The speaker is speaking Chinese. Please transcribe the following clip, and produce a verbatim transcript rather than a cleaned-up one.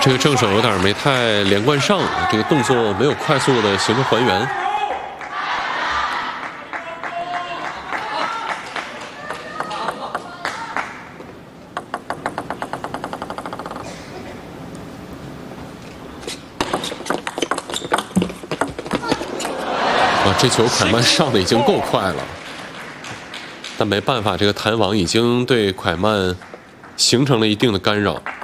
这个正手有点没太连贯上，这个动作没有快速的形成还原。啊，这球蒯曼上的已经够快了，但没办法，这个弹网已经对蒯曼形成了一定的干扰。